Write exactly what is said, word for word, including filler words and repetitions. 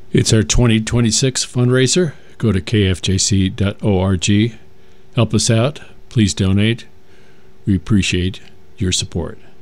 It's our twenty twenty-six fundraiser. Go to k f j c dot org. Help us out. Please donate. We appreciate your support.